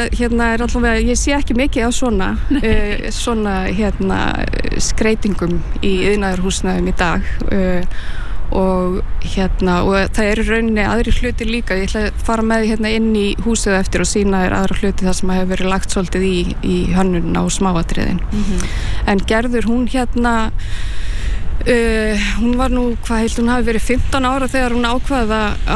ég allavega, ég sé ekki mikið á svona skreitingum í iðnaðarhúsnæðum í dag og það eru rauninni aðri hluti líka. Ég ætla að fara með inn í húsið eftir og sýna þér aðra hluti þar sem hefur verið lagt svolítið í hönnun á smáatriðin. En Gerður, hún hún var nú, hún hafi verið 15 ára þegar hún ákvaða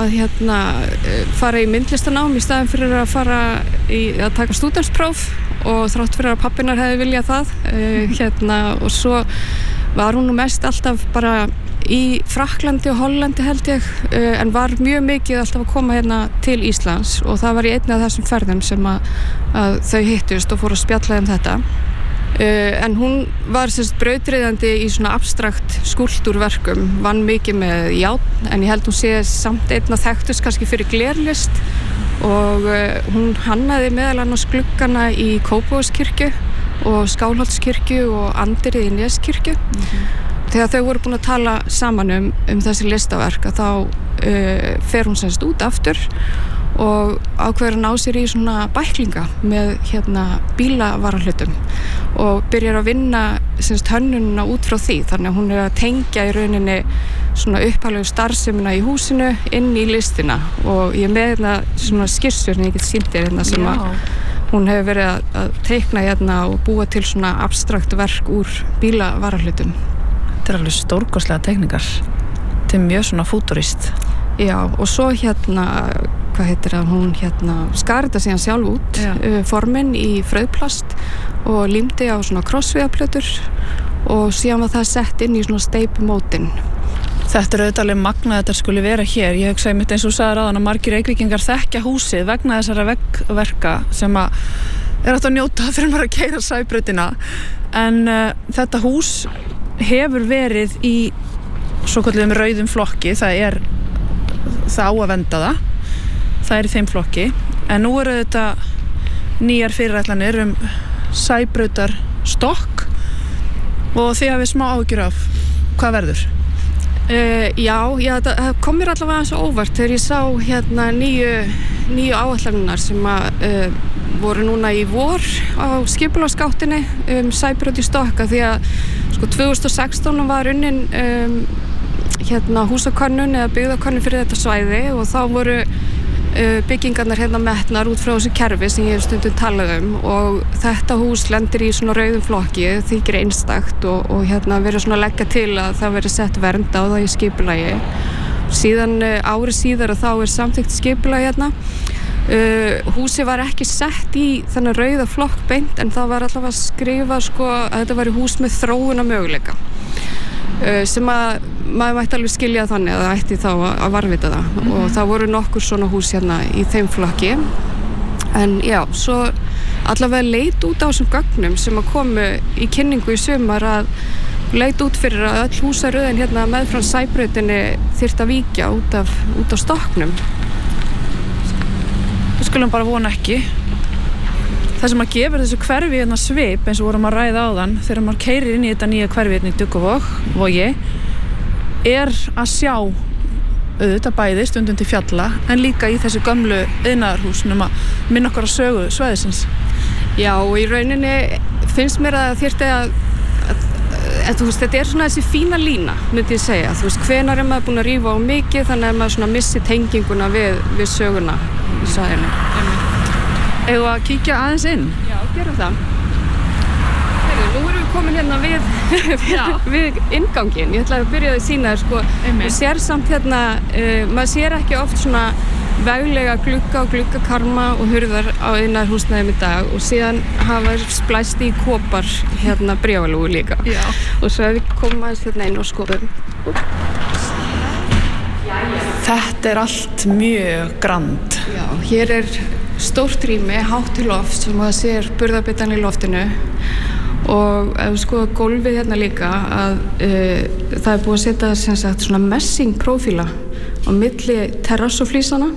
að fara í myndlistanám í staðinn fyrir að fara að taka stúdentspróf og þrátt fyrir að pabbinar hefði viljað það og svo var hún nú mest alltaf bara í Frakklandi og Hollandi held ég, en var mjög mikið alltaf að koma til Íslands og það var í einni af þessum ferðum sem að þau hittust og fóru að spjalla þetta. En hún var brautryðjandi í svona abstrakt skúlptúrverkum, vann mikið með járn, en ég held hún sé samt einn að þekktust kannski fyrir glerlist og hún hannaði meðal annars gluggana í Kópavogskirkju og Skálholtskirkju og Anderið í Neskirkju. Þegar þau voru búin að tala saman um þessi listaverk að þá fer hún út aftur og ákveður að ná sér í svona bæklinga með bílavarahlutum og byrjar að vinna hönnunina út frá því, þannig að hún er að tengja í rauninni svona upphaflegu starfsemina í húsinu inn í listina og ég er með svona skissur sem ég get sýnt þér sem að hún hefur verið að teikna og búa til svona abstrakt verk úr bílavarahlutum. Þetta er alveg stórkostlega teikningar. Þetta er mjög svona fúturist. Já, og svo hún skar þetta síðan sjálf út, formin í frauðplast og límdi á svona krossviðaplötur og síðan var það sett inn í svona steipumótin. Þetta er auðvitað alveg magnað að þetta skuli vera hér. Ég hugsa einmitt eins og sagði áðan að margir Reykvíkingar þekkja húsið vegna þessara veggverka sem að er hægt að njóta fyrir maður að keyra Sæbrautina. En þetta hús hefur verið í svokölluðum rauðum flokki, það á að venda það er í þeim flokki, en nú eru þetta nýjar fyrirætlanir Sæbrautarstokk og þið hafið smá áhyggjur af hvað verður? Já, það kom mér allavega aðeins óvart þegar ég sá nýju áætlanirnar sem voru núna í vor á skipulagsgáttinni Sæbraut í Stokka því að 2016 var unnin húsakönnun eða byggðakönnun fyrir þetta svæði og þá voru byggingarnar metnar út frá þessu kerfi sem ég hef stundum talað og þetta hús lendir í svona rauðum flokki, þykir einstakt og verið svona að leggja til að það verið sett vernd á það í skipulagi. Síðan ári síðar og þá samþykkt skipulagi húsið var ekki sett í þennan rauða flokk beint en það var allavega að skrifa að þetta væri hús með þróuna möguleika sem að maður mætti alveg skilja þannig að það ætti þá að varðvita það og það voru nokkur svona hús í þeim flokki en já, svo allavega leit út á þessum gögnum sem að komu í kynningu í sumar að leit út fyrir að öll húsaröðin meðfram Sæbrautinni þyrfti að víkja út af stokknum. Við skulum bara vona ekki. Það sem að gefur þessu hverfi svip eins og vorum að ræða áðan þegar maður keyrir inn í þetta nýja hverfi í Dugguvogi er að sjá auðvitað bæði stundum til fjalla en líka í þessu gömlu iðnaðarhúsnum að minna okkur á sögu svæðisins. Já, og í rauninni finnst mér að þyrfti að þetta er svona þessi fína lína, myndi ég segja. Hvenær er maður búin að rífa á mikið þannig að maður svona missi tenginguna við söguna í svæðinu. Eigum við að kíkja aðeins inn? Já, gerum það. Nú erum við komin við innganginn. Ég ætla að byrja að sýna þér Þú sér samt maður sér ekki oft svona veglega glugga og gluggakarma og hurðar á iðnaðarhúsnæðum í dag og síðan hafa splæst í kopar bréfalúgu líka. Já. Og svo við komum aðeins inn og skoðum. Þetta er allt mjög grand. Já, hér er stórt rými, hátt til loft sem það sér burðarbitan í loftinu og ef við skoðum gólfið líka að það er búið að setja svona messingprófíla á milli terrassoflísana.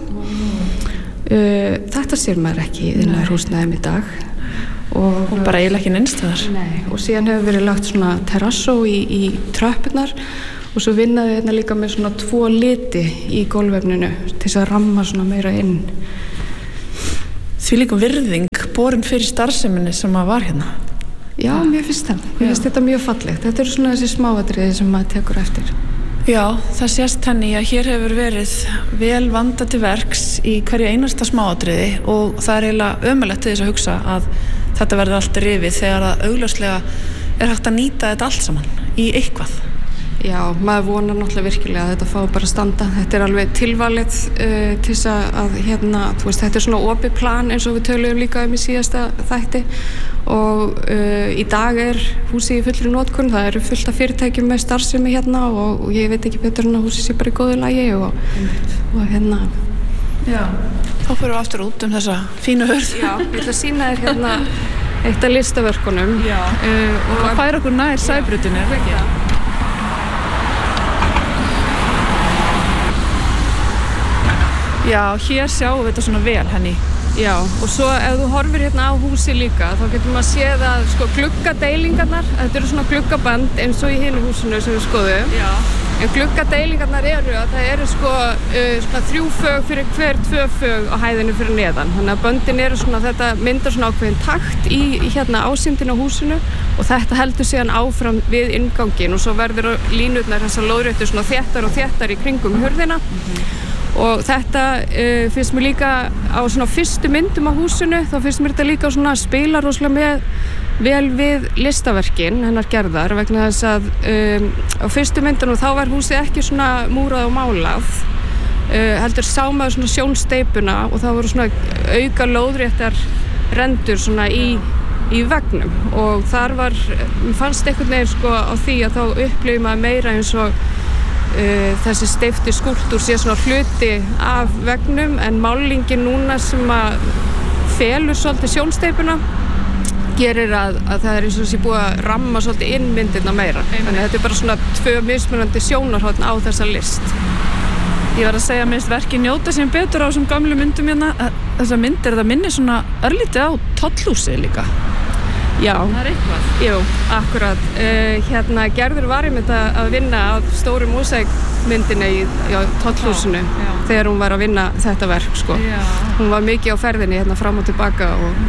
Þetta sér maður ekki í iðnaðarhúsnæðum í dag og bara eiginlega ekki neins staðar. Nei, og síðan hefur verið lagt svona terrassó í tröppurnar og svo vinnaði líka með svona 2 liti í gólfefninu til þess að ramma svona meira inn. Því líka virðing borin fyrir starfseminni sem að var hérna? Já, mér finnst það. Mér finnst þetta mjög fallegt. Þetta eru svona þessi smáatriði sem maður tekur eftir. Já, það sést henni að hér hefur verið vel vandað til verks í hverju einasta smáatriði og það er eiginlega ömurlegt til þess að hugsa að þetta verður allt rifið þegar það augljóslega er hægt að nýta þetta allt saman í eitthvað. Já, maður vonar náttúrulega virkilega að þetta fá bara að standa. Þetta er alveg tilvalið til þess að þú veist, þetta er svona opið plan eins og við töluðum líka í síðasta þætti og í dag er húsið í fullri notkun, það eru fullt af fyrirtækjum með starfsemi hérna og ég veit ekki betur en að húsið sé bara í góðu lagi og Já, þá fyrir við aftur út þessa fínu hurð. Já, ég ætla að sýna þér hérna eitt af listaverkunum. Já, og það fær okkur nær Sæbrautinni, er það ekki? Já, hér sjáum við þetta svona vel henni. Já, og svo ef þú horfir hérna á húsi líka, þá getur maður séð að gluggadeilingarnar, þetta eru svona gluggaband eins og í hinu húsinu sem við skoðum. Já. En gluggadeilingarnar eru að það eru svona 3 fög fyrir hver 2 fög á hæðinu fyrir neðan. Þannig að böndin eru svona, þetta myndar svona ákveðin takt í hérna ásýndin á húsinu og þetta heldur síðan áfram við inngangin og svo verður línurnar þessar lóðréttur svona þéttar og þéttar í kringum hurðina. Og þetta finnst mér líka á svona fyrstu myndum á húsinu, þá finnst mér þetta líka svona spila rosalega vel við listaverkin hennar Gerðar vegna þess að á fyrstu myndunum þá var húsið ekki svona múrað og málað, heldur sá maður svona sjónsteipuna og það voru svona auka lóðréttar rendur svona í veggnum og þar mér fannst einhvern veginn sko á því að þá upplifir maður meira eins og þessi steypti skúlptúr sé svona hluti af veggnum en málningin núna sem að felur svolítið sjónsteypuna gerir að það er eins og sé búið að ramma svolítið inn myndirna meira. Þannig að þetta er bara svona 2 mismunandi sjónarhorn á þessa list. Ég var að segja að minnst verkið njóta sem betur á þessum gamlu myndum hérna. Þessar myndir, það minnir svona örlítið á Tollhúsið líka. Já, það er eitthvað. Jú, akkurat. Hérna Gerður var einmitt að vinna að stóru mósaíkmyndinni í Tollhúsinu þegar hún var að vinna þetta verk, sko. Já. Hún var mikið á ferðinni hérna fram og tilbaka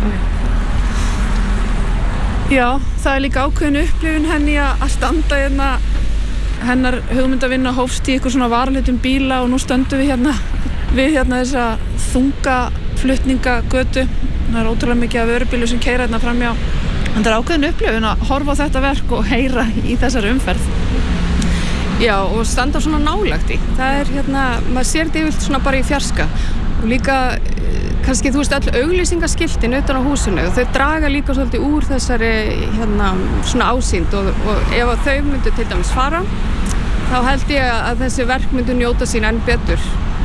Já, það er líka ákveðin upplifun henni að standa hérna, hennar hugmyndavinna hófst í eitthvað svona varalitum bíla og nú stöndum við hérna þessa þungaflutningagötu. Það er ótrúlega mikið af vörubílum sem keyra hérna framjá. En það er ákveðin upplifun að horfa á þetta verk og heyra í þessari umferð. Já, og standa svona nálægt í. Það er hérna, maður sér þetta yfirleitt svona bara í fjarska og líka kannski þú veist öll auglýsingaskiltin utan á húsinu og þau draga líka svolítið úr þessari hérna svona ásýnd og ef þau myndu til dæmis fara þá held ég að þessi verk myndu njóta sín enn betur.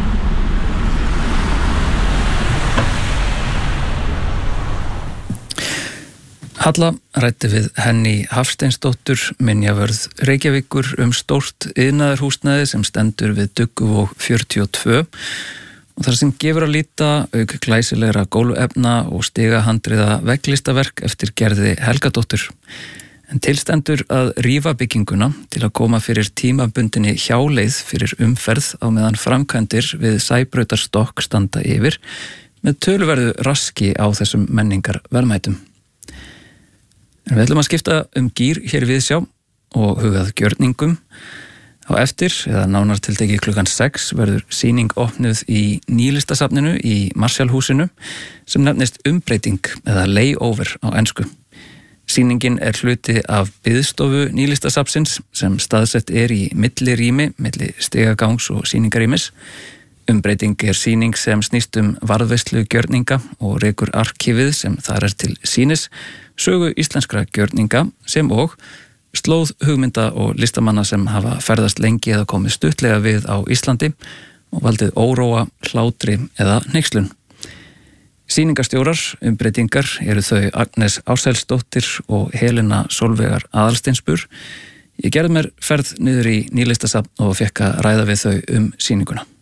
Halla ræddi við Henný Hafsteinsdóttur, minjavörð Reykjavíkur stórt iðnaðarhúsnæði sem stendur við Dugguvog 42 og þar sem gefur að líta auk glæsilegra gólfefna og stigahandriða vegglistaverk eftir Gerði Helgadóttur. En tilstendur að rífa bygginguna til að koma fyrir tímabundinni hjáleið fyrir umferð á meðan framkvæmdir við Sæbrautarstokk standa yfir með töluverðu raski á þessum menningarverðmætum. En við ætlum að skipta gír hér við sjá og hugað gjörningum. Á eftir, eða nánar tiltekið klukkan 6, verður sýning opnuð í Nýlistasafninu í Marshallhúsinu sem nefnist umbreyting eða layover á ensku. Sýningin er hluti af biðstofu Nýlistasafnsins sem staðsett er í millirými, milli stigagangs og sýningarýmis. Umbreyting er sýning sem snýst varðveislu gjörninga og rekur arkívið sem þar er til sýnis, sögu íslenskra gjörninga sem og slóð hugmynda og listamanna sem hafa ferðast lengi eða komið stuttlega við á Íslandi og valdið óróa, hlátri eða hneykslun. Sýningarstjórar umbreytingar eru þau Agnes Ársælsdóttir og Helena Sólveigar Aðalsteinsbur. Ég gerði mér ferð niður í Nýlistasafn og fekk að ræða við þau sýninguna.